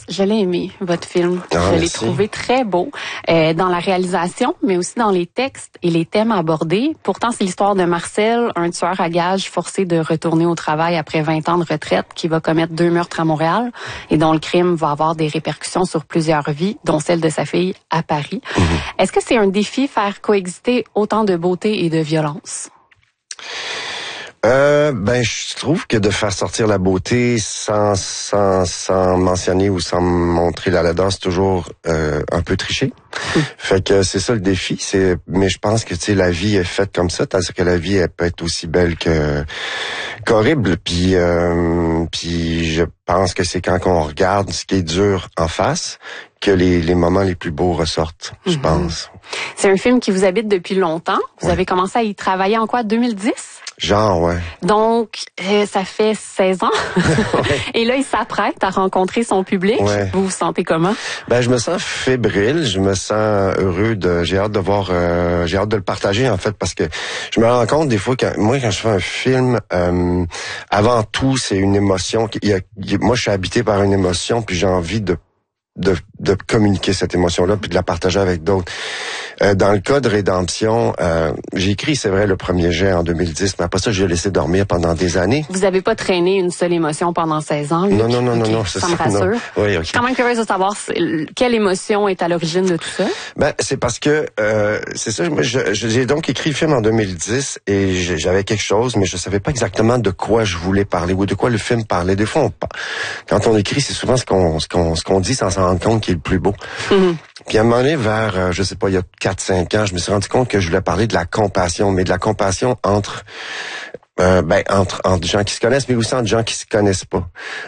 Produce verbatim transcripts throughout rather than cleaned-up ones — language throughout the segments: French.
Je l'ai aimé, votre film. Ah, je l'ai merci. trouvé très beau euh, dans la réalisation, mais aussi dans les textes et les thèmes abordés. Pourtant, c'est l'histoire de Marcel, un tueur à gages forcé de retourner au travail après vingt ans de retraite, qui va commettre deux meurtres à Montréal et dont le crime va avoir des répercussions sur plusieurs vies, dont celle de sa fille à Paris. Mm-hmm. Est-ce que c'est un défi faire coexister autant de beauté et de violence? Euh, ben, je trouve que de faire sortir la beauté sans sans sans mentionner ou sans montrer la laideur, c'est toujours euh, un peu triché. Mmh. Fait que c'est ça le défi. C'est, mais je pense que tu sais la vie est faite comme ça, c'est-à-dire que la vie elle peut être aussi belle que qu'horrible. Puis euh, puis je pense que c'est quand on regarde ce qui est dur en face que les les moments les plus beaux ressortent. Je mmh. pense. C'est un film qui vous habite depuis longtemps. Vous ouais. avez commencé à y travailler en quoi, deux mille dix? Genre, ouais. Donc, euh, ça fait seize ans. Ouais. Et là, il s'apprête à rencontrer son public. Ouais. Vous vous sentez comment? Ben, je me sens fébrile. Je me sens heureux de, j'ai hâte de voir, euh, j'ai hâte de le partager, en fait, parce que je me rends compte des fois que, moi, quand je fais un film, euh, avant tout, c'est une émotion. Il y a, il y a, moi, je suis habité par une émotion, puis j'ai envie de De, de communiquer cette émotion-là puis de la partager avec d'autres. Euh, dans le cas de Rédemption, euh, j'ai écrit, c'est vrai, le premier jet en deux mille dix, mais après ça, j'ai laissé dormir pendant des années. Vous avez pas traîné une seule émotion pendant seize ans, Luc? Non, non, non, okay. non, non. Ça, ça me rassure. Oui, okay. Je suis quand même curieuse de savoir quelle émotion est à l'origine de tout ça. Ben, c'est parce que, euh, c'est ça, moi, je, j'ai donc écrit le film en deux mille dix et j'avais quelque chose, mais je savais pas exactement de quoi je voulais parler ou de quoi le film parlait. Des fois, on, quand on écrit, c'est souvent ce qu'on, ce qu'on, ce qu'on dit sans s'en rendre compte qui est le plus beau. Mm-hmm. Puis à un moment donné, vers, euh, je sais pas, il y a quatre cinq ans, je me suis rendu compte que je voulais parler de la compassion, mais de la compassion entre euh, ben entre entre gens qui se connaissent, mais aussi entre gens qui se connaissent pas.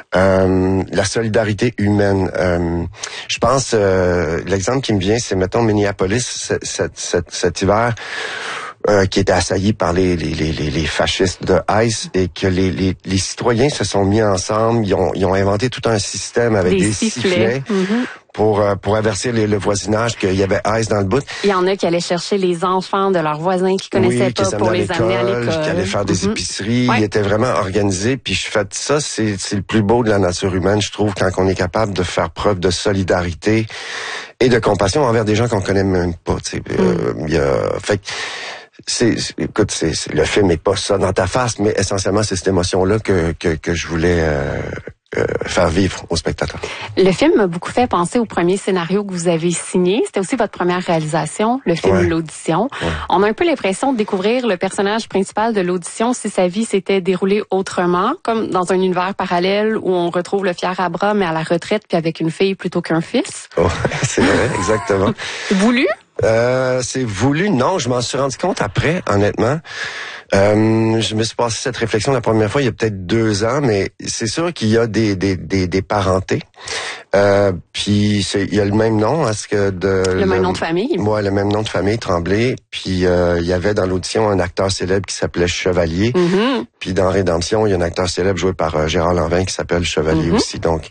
Euh, la solidarité humaine. Euh, je pense, euh, l'exemple qui me vient, c'est mettons Minneapolis cet, cet, cet, cet hiver. Euh, qui était assailli par les, les, les, les fascistes de ICE et que les, les, les citoyens se sont mis ensemble, ils ont, ils ont inventé tout un système avec des, des sifflets, sifflets mm-hmm. pour, euh, pour avertir les, le voisinage qu'il y avait ICE dans le bout. Il y en a qui allaient chercher les enfants de leurs voisins qui connaissaient oui, pas qui pour les amener à l'école. Qui allaient faire des mm-hmm. épiceries, ouais. Ils étaient vraiment organisés. Puis je fais ça, c'est, c'est le plus beau de la nature humaine, je trouve, quand on est capable de faire preuve de solidarité et de compassion envers des gens qu'on connaît même pas. Tu sais, mm. euh, il y a, fait C'est, c'est, écoute, c'est, c'est, le film est pas ça dans ta face, mais essentiellement c'est cette émotion-là que que, que je voulais euh, euh, faire vivre aux spectateurs. Le film m'a beaucoup fait penser au premier scénario que vous avez signé. C'était aussi votre première réalisation, le film ouais. L'Audition. Ouais. On a un peu l'impression de découvrir le personnage principal de L'Audition si sa vie s'était déroulée autrement, comme dans un univers parallèle où on retrouve le fier Abra mais à la retraite puis avec une fille plutôt qu'un fils. Oh, c'est vrai, exactement. Voulu? Euh, c'est voulu, non, je m'en suis rendu compte après, honnêtement. Euh, je me suis passé cette réflexion la première fois il y a peut-être deux ans, mais c'est sûr qu'il y a des des des, des parentés. Euh, puis c'est, il y a le même nom, est-ce que de le, le même nom de famille. Ouais, le même nom de famille, Tremblay. Puis euh, il y avait dans l'audition un acteur célèbre qui s'appelait Chevalier. Mm-hmm. Puis dans Rédemption, il y a un acteur célèbre joué par euh, Gérard Lanvin qui s'appelle Chevalier mm-hmm. aussi. Donc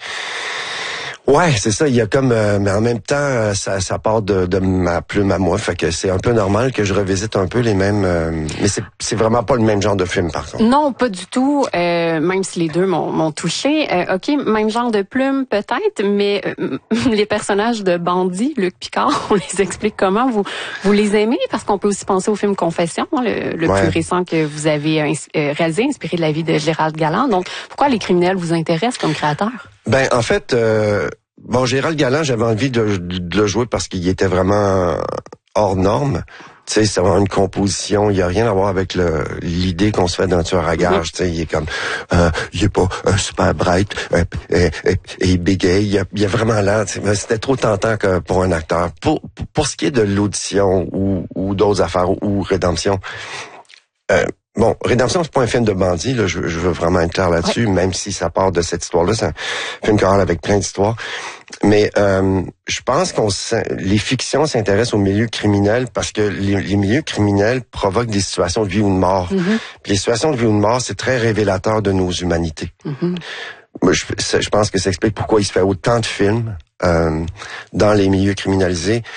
ouais, c'est ça. Il y a comme, euh, mais en même temps, ça, ça part de, de ma plume à moi. Fait que c'est un peu normal que je revisite un peu les mêmes. Euh, mais c'est, c'est vraiment pas le même genre de film, par contre. Non, pas du tout. Euh, même si les deux m'ont, m'ont touché. Euh, ok, même genre de plume peut-être, mais euh, les personnages de bandits, Luc Picard, on les explique comment. Vous, vous les aimez parce qu'on peut aussi penser au film Confession, le, le ouais. plus récent que vous avez euh, réalisé, inspiré de la vie de Gérald Galland. Donc, pourquoi les criminels vous intéressent comme créateur? Ben, en fait. Euh... Bon, Gérald Galland, j'avais envie de, de le jouer parce qu'il était vraiment hors norme. Tu sais, c'est vraiment une composition. Il y a rien à voir avec le, l'idée qu'on se fait d'un tueur à gages. Tu sais, il est comme, euh, il est pas euh, super bright euh, et, et, et bégaye. Il y a, il y a vraiment là. C'était trop tentant que pour un acteur. Pour pour ce qui est de l'audition ou, ou d'autres affaires ou, ou Rédemption. Euh, Bon, Rédemption, c'est pas un film de bandit, là, je, je veux vraiment être clair là-dessus, ouais. Même si ça part de cette histoire-là, c'est un film choral avec plein d'histoires. Mais euh, je pense qu'on les fictions s'intéressent au milieu criminel parce que les, les milieux criminels provoquent des situations de vie ou de mort. Mm-hmm. Puis les situations de vie ou de mort, c'est très révélateur de nos humanités. Mm-hmm. Moi, je, je pense que ça explique pourquoi il se fait autant de films euh, dans les milieux criminalisés.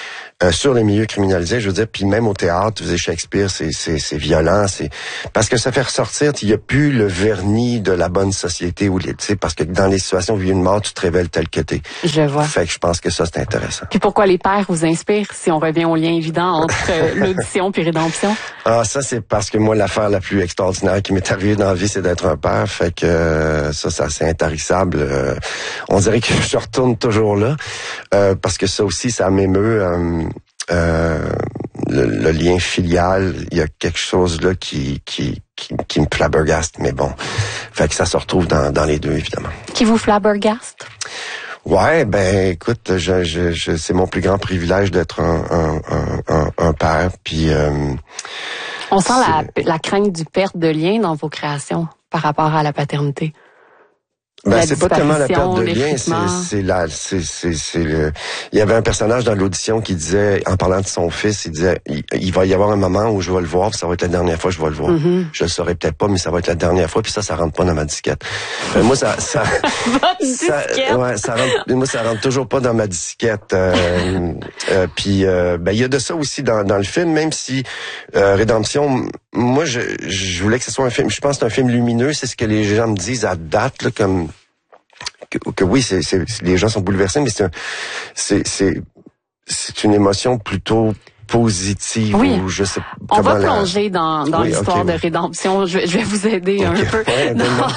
Euh, sur les milieux criminalisés, je veux dire, puis même au théâtre, vous savez, Shakespeare, c'est c'est c'est violent, c'est parce que ça fait ressortir, il y a plus le vernis de la bonne société où les, tu sais, parce que dans les situations où il y a une mort, tu te révèles tel que t'es. Je vois. Fait que je pense que ça c'est intéressant. Puis pourquoi les pères vous inspirent, si on revient au lien évident entre euh, l'audition puis Rédemption? Ah, ça c'est parce que moi l'affaire la plus extraordinaire qui m'est arrivée dans la vie, c'est d'être un père. Fait que euh, ça, c'est assez intarissable. Euh, on dirait que je retourne toujours là euh, parce que ça aussi, ça m'émeut. Euh, Euh, le, le lien filial, il y a quelque chose là qui qui qui, qui me flabbergaste, mais bon, fait que ça se retrouve dans dans les deux évidemment. Qui vous flabbergaste? Ouais, ben écoute, je, je, je c'est mon plus grand privilège d'être un un un, un, un père, puis euh, on sent la la crainte du perte de lien dans vos créations par rapport à la paternité. Ben c'est pas tellement la perte de lien, c'est c'est la c'est c'est c'est le il y avait un personnage dans l'audition qui disait en parlant de son fils, il disait il, il va y avoir un moment où je vais le voir, puis ça va être la dernière fois que je vais le voir. Mm-hmm. Je le saurai peut-être pas mais ça va être la dernière fois, puis ça ça rentre pas dans ma disquette. Euh, moi ça ça ça ouais, ça rentre moi ça rentre toujours pas dans ma disquette euh, euh, puis euh, ben il y a de ça aussi dans dans le film, même si euh, Rédemption, moi je je voulais que ce soit un film, je pense que c'est un film lumineux, c'est ce que les gens me disent à date là, comme Que, que oui, c'est, c'est, les gens sont bouleversés, mais c'est, un, c'est, c'est, c'est une émotion plutôt positive. Oui. Ou je sais On va la... plonger dans, dans oui, l'histoire okay, de Rédemption. Je, je vais vous aider okay. un peu. Ouais,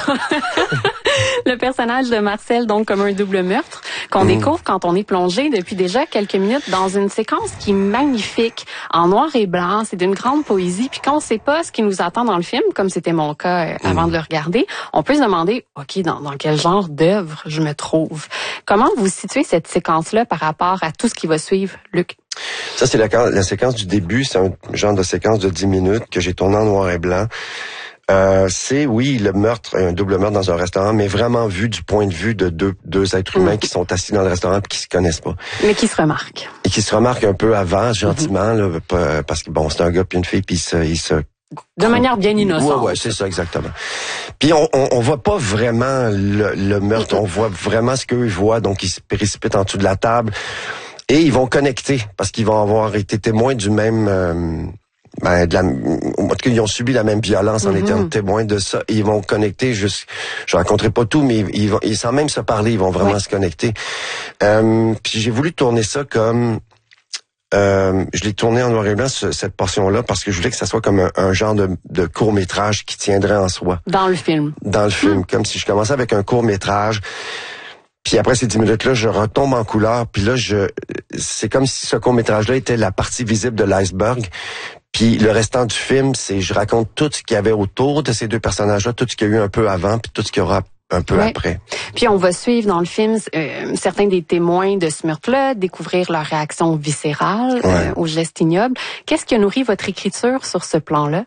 le personnage de Marcel, donc, comme un double meurtre, qu'on mmh. découvre quand on est plongé depuis déjà quelques minutes dans une séquence qui est magnifique, en noir et blanc, c'est d'une grande poésie, puis quand on sait pas ce qui nous attend dans le film, comme c'était mon cas euh, avant mmh. de le regarder, on peut se demander, OK, dans, dans quel genre d'œuvre je me trouve? Comment vous situez cette séquence-là par rapport à tout ce qui va suivre, Luc? Ça, c'est la, la séquence du début, c'est un genre de séquence de dix minutes que j'ai tourné en noir et blanc. Euh, c'est, oui, le meurtre, un double meurtre dans un restaurant, mais vraiment vu du point de vue de deux, deux êtres humains mmh. qui sont assis dans le restaurant et qui se connaissent pas. Mais qui se remarquent. Et qui se remarquent un peu avant, gentiment, mmh. là, parce que bon, c'est un gars puis une fille, puis ils se... Ils se de manière bien innocente. Ouais, ouais, c'est ça, exactement. Puis on, on, on voit pas vraiment le, le meurtre, mmh. on voit vraiment ce qu'eux voient, donc ils se précipitent en dessous de la table. Et ils vont connecter, parce qu'ils vont avoir été témoins du même... Euh, ben, de la, en tout cas, ils ont subi la même violence en mm-hmm. étant témoins de ça. Et ils vont connecter juste... Je raconterai pas tout, mais ils vont, ils, sans même se parler, ils vont vraiment ouais. se connecter. Euh, puis j'ai voulu tourner ça comme... Euh, je l'ai tourné en noir et blanc, ce, cette portion-là, parce que je voulais que ça soit comme un, un genre de, de court-métrage qui tiendrait en soi. Dans le film. Dans le film. Mm. Comme si je commençais avec un court-métrage... Puis après ces dix minutes-là, je retombe en couleur. Puis là, je, c'est comme si ce court-métrage-là était la partie visible de l'iceberg. Puis le restant du film, c'est je raconte tout ce qu'il y avait autour de ces deux personnages-là, tout ce qu'il y a eu un peu avant, puis tout ce qu'il y aura un peu ouais. après. Puis on va suivre dans le film euh, certains des témoins de ce meurtre-là, découvrir leur réaction viscérale ouais. euh, aux gestes ignobles. Qu'est-ce qui a nourri votre écriture sur ce plan-là?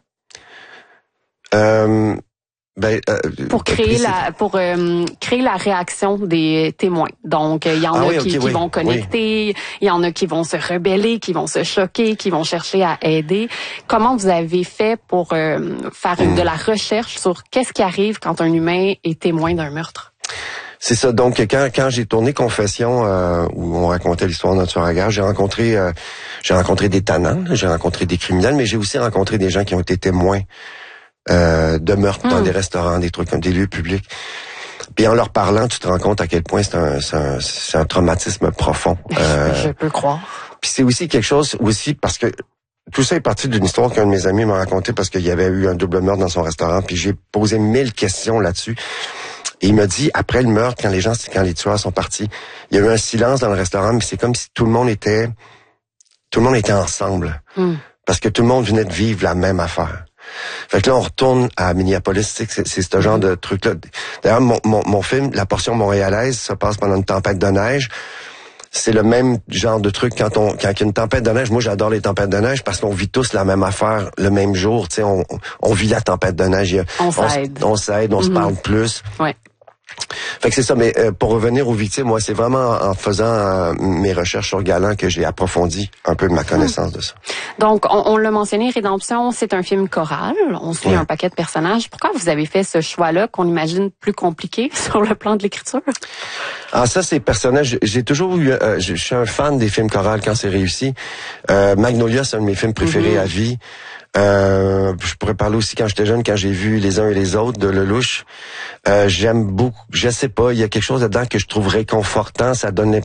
Euh... Ben, euh, pour créer la pour euh, créer la réaction des témoins. Donc il y en ah a oui, qui, okay, qui oui, vont connecter, il oui. y en a qui vont se rebeller, qui vont se choquer, qui vont chercher à aider. Comment vous avez fait pour euh, faire une, mmh. de la recherche sur qu'est-ce qui arrive quand un humain est témoin d'un meurtre? C'est ça. Donc quand quand j'ai tourné Confession euh, où on racontait l'histoire de notre tueur à gages, j'ai rencontré euh, j'ai rencontré des tannants, j'ai rencontré des criminels, mais j'ai aussi rencontré des gens qui ont été témoins Euh, de meurtres mmh. dans des restaurants, des trucs comme des lieux publics. Puis en leur parlant, tu te rends compte à quel point c'est un, c'est un, c'est un traumatisme profond. Euh, Je peux croire. Puis c'est aussi quelque chose, aussi parce que tout ça est parti d'une histoire qu'un de mes amis m'a raconté parce qu'il y avait eu un double meurtre dans son restaurant. Puis j'ai posé mille questions là-dessus. Et il m'a dit, après le meurtre, quand les gens, quand les tueurs sont partis, il y a eu un silence dans le restaurant, mais c'est comme si tout le monde était, tout le monde était ensemble. Mmh. Parce que tout le monde venait de vivre la même affaire. Fait que là, on retourne à Minneapolis, c'est, c'est, c'est ce genre de truc-là. D'ailleurs, mon, mon, mon film, La Portion montréalaise, ça passe pendant une tempête de neige. C'est le même genre de truc quand on quand il y a une tempête de neige. Moi, j'adore les tempêtes de neige parce qu'on vit tous la même affaire le même jour. Tu sais, on, on vit la tempête de neige. On s'aide. On, on s'aide, on mm-hmm. se parle plus. Ouais. Fait que c'est ça, mais euh, pour revenir aux victimes, moi, c'est vraiment en faisant euh, mes recherches sur Galant que j'ai approfondi un peu de ma connaissance mmh. de ça. Donc, on, on l'a mentionné, Rédemption, c'est un film choral. On suit ouais. un paquet de personnages. Pourquoi vous avez fait ce choix-là qu'on imagine plus compliqué sur le plan de l'écriture? Ah, ça, c'est personnage. J'ai toujours eu... Euh, je suis un fan des films chorales quand c'est réussi. Euh, Magnolia, c'est un de mes films préférés mmh. à vie. Euh, je pourrais parler aussi quand j'étais jeune, quand j'ai vu Les uns et les autres de Lelouch. Euh, j'aime beaucoup, je sais pas, il y a quelque chose dedans que je trouve réconfortant, ça donne